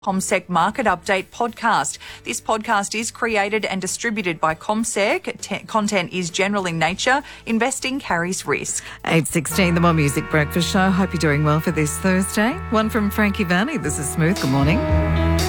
CommSec Market Update podcast. This podcast is created and distributed by CommSec. Content is general in nature. Investing carries risk. 8:16, the More Music Breakfast Show. Hope you're doing well for this Thursday. One from Frankie Valli. This is Smooth. Good morning.